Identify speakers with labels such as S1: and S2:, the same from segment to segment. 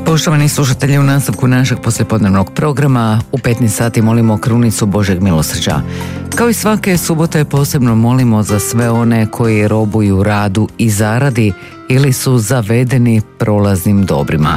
S1: Poštovani slušatelji, u nastavku našeg poslijepodnevnog programa u 15 sati molimo krunicu Božeg milosrđa. Kao i svake subote posebno molimo za sve one koji robuju radu i zaradi ili su zavedeni prolaznim dobrima.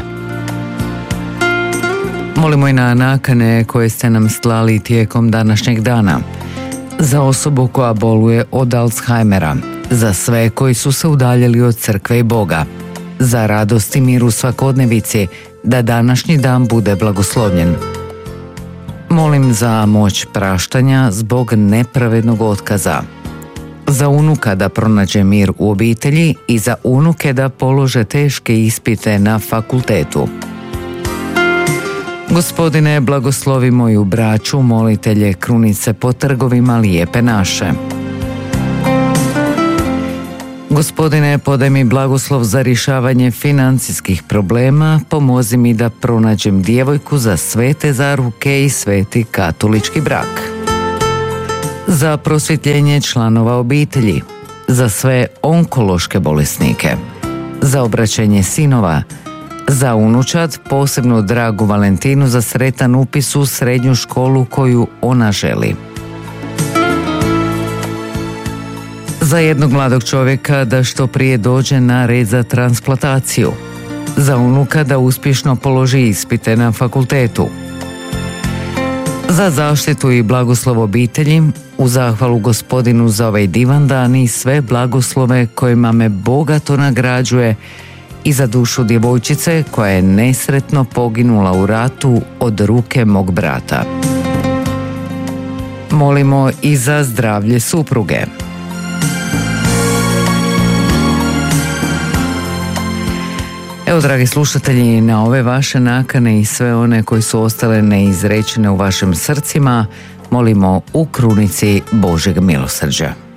S1: Molimo i na nakane koje ste nam slali tijekom današnjeg dana. Za osobu koja boluje od Alzheimera, za sve koji su se udaljili od crkve i Boga, za radost i mir u svakodnevici, da današnji dan bude blagoslovljen. Molim za moć praštanja zbog nepravednog otkaza, za unuka da pronađe mir u obitelji i za unuke da polože teške ispite na fakultetu. Gospodine, blagoslovi moju braću, molitelje krunice po trgovima lijepe naše. Gospodine, podaj mi blagoslov za rješavanje financijskih problema, pomozi mi da pronađem djevojku za svete zaruke i sveti katolički brak. Za prosvjetljenje članova obitelji, za sve onkološke bolesnike, za obraćenje sinova, za unučad, posebno dragu Valentinu, za sretan upis u srednju školu koju ona želi. Za jednog mladog čovjeka da što prije dođe na red za transplantaciju, za unuka da uspješno položi ispite na fakultetu, za zaštitu i blagoslov obitelji, u zahvalu Gospodinu za ovaj divan dan i sve blagoslove kojima me bogato nagrađuje, i za dušu djevojčice koja je nesretno poginula u ratu od ruke mog brata. Molimo i za zdravlje supruge. Evo, dragi slušatelji, na ove vaše nakane i sve one koji su ostale neizrečene u vašim srcima, molimo u krunici Božeg milosrđa.